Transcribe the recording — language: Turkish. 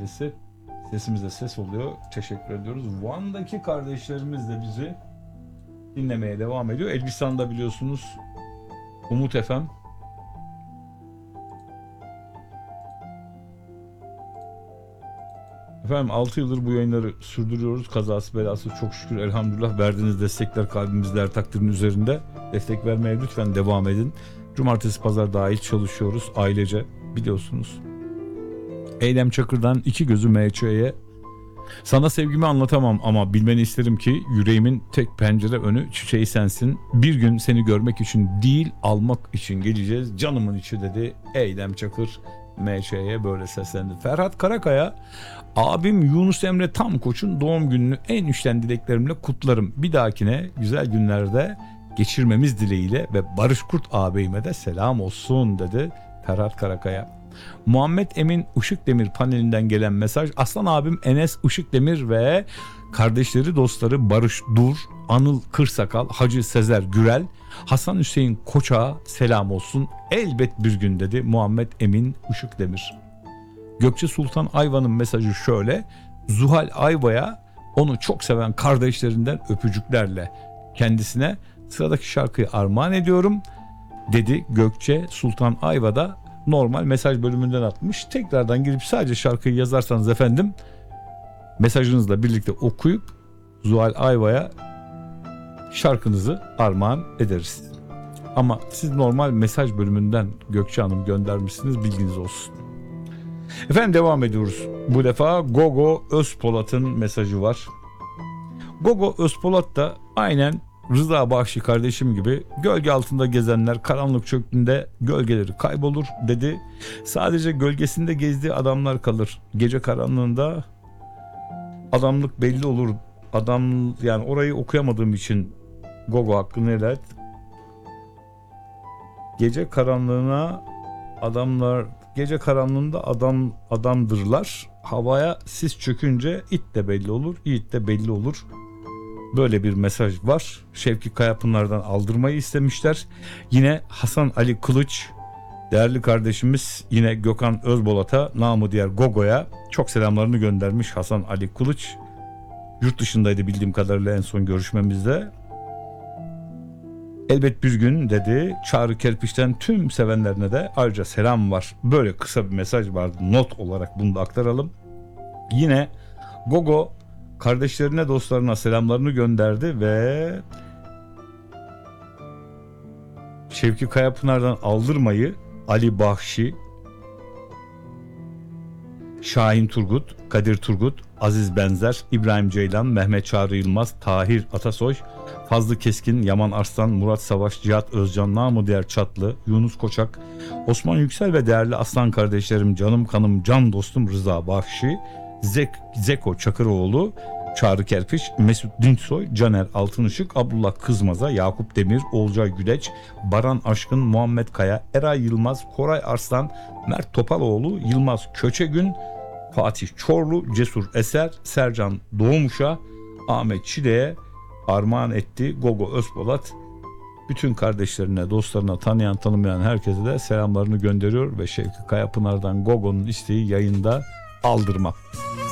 ailesi. Sesimize ses oluyor. Teşekkür ediyoruz. Van'daki kardeşlerimiz de bizi dinlemeye devam ediyor. Elbistan'da biliyorsunuz Umut FM. Efendim 6 yıldır bu yayınları sürdürüyoruz. Kazası belası çok şükür elhamdülillah verdiğiniz destekler kalbimizde her takdirin üzerinde. Destek vermeye lütfen devam edin. Cumartesi pazar dahil çalışıyoruz ailece biliyorsunuz. Eylem Çakır'dan iki gözü MÇ'ye. Sana sevgimi anlatamam ama bilmeni isterim ki yüreğimin tek pencere önü çiçeği sensin. Bir gün seni görmek için değil almak için geleceğiz. Canımın içi dedi Eylem Çakır MÇ'ye böyle seslendi. Ferhat Karakaya, abim Yunus Emre Tamkoç'un doğum gününü en içten dileklerimle kutlarım. Bir dahakine güzel günlerde geçirmemiz dileğiyle ve Barış Kurt ağabeyime de selam olsun dedi Ferhat Karakaya. Muhammed Emin Işıkdemir panelinden gelen mesaj. Aslan abim Enes Işıkdemir ve kardeşleri dostları Barış Dur, Anıl Kırsakal, Hacı Sezer Gürel, Hasan Hüseyin Koç'a selam olsun. Elbet bir gün dedi Muhammed Emin Işıkdemir. Gökçe Sultan Ayva'nın mesajı şöyle. Zuhal Ayva'ya onu çok seven kardeşlerinden öpücüklerle kendisine sıradaki şarkıyı armağan ediyorum dedi Gökçe Sultan Ayva da normal mesaj bölümünden atmış. Tekrardan girip sadece şarkıyı yazarsanız efendim mesajınızla birlikte okuyup Zuhal Ayva'ya şarkınızı armağan ederiz. Ama siz normal mesaj bölümünden Gökçe Hanım göndermişsiniz, bilginiz olsun. Efendim devam ediyoruz. Bu defa Gogo Özpolat'ın mesajı var. Gogo Özpolat da aynen Rıza Bahşi kardeşim gibi gölge altında gezenler karanlık çöktüğünde gölgeleri kaybolur dedi. Sadece gölgesinde gezdiği adamlar kalır. Gece karanlığında adamlık belli olur. Adam yani orayı okuyamadığım için Gogo hakkını helal et. Gece karanlığına adamlar, gece karanlığında adamdırlar. Havaya sis çökünce it de belli olur, yiğit de belli olur. Böyle bir mesaj var. Şevki Kayapınar'dan aldırmayı istemişler. Yine Hasan Ali Kılıç değerli kardeşimiz yine Gökhan Özbolat'a namı diğer Gogo'ya çok selamlarını göndermiş Hasan Ali Kılıç. Yurt dışındaydı bildiğim kadarıyla en son görüşmemizde. Elbet bir gün dedi. Çağrı Kerpiç'ten tüm sevenlerine de ayrıca selam var. Böyle kısa bir mesaj vardı. Not olarak bunu da aktaralım. Yine Gogo kardeşlerine, dostlarına selamlarını gönderdi ve Şevki Kayapınar'dan aldırmayı Ali Bahşi, Şahin Turgut, Kadir Turgut, Aziz Benzer, İbrahim Ceylan, Mehmet Çağrı Yılmaz, Tahir Atasoy, Fazlı Keskin, Yaman Arslan, Murat Savaş, Cihat Özcan, namı diğer Çatlı, Yunus Koçak, Osman Yüksel ve değerli aslan kardeşlerim, canım kanım, can dostum Rıza Bahşi, Zeko Çakıroğlu, Çağrı Kerpiç, Mesut Dinçsoy, Caner Altınışık, Abdullah Kızmaza, Yakup Demir, Olcay Güleç, Baran Aşkın, Muhammed Kaya, Eray Yılmaz, Koray Arslan, Mert Topaloğlu, Yılmaz Köçegün, Fatih Çorlu, Cesur Eser, Sercan Doğmuş'a, Ahmet Çile'ye armağan etti Gogo Özpolat. Bütün kardeşlerine, dostlarına, tanıyan tanımayan herkese de selamlarını gönderiyor ve Şevki Kayapınar'dan Gogo'nun isteği yayında aldırma.